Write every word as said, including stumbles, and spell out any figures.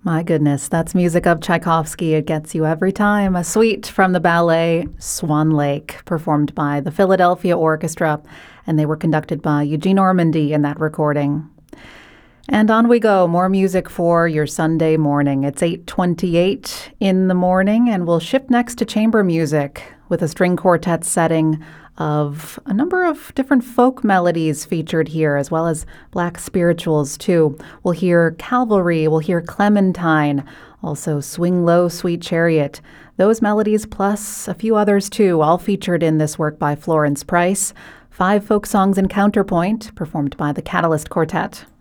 My goodness, that's music of Tchaikovsky. It gets you every time. A suite from the ballet Swan Lake, performed by the Philadelphia Orchestra, and they were conducted by Eugene Ormandy in that recording. And on we go, more music for your Sunday morning. It's eight twenty-eight in the morning, and we'll shift next to chamber music with a string quartet setting of a number of different folk melodies featured here, as well as black spirituals, too. We'll hear Cavalry, we'll hear Clementine, also Swing Low, Sweet Chariot. Those melodies, plus a few others, too, all featured in this work by Florence Price. Five folk songs in counterpoint, performed by the Catalyst Quartet.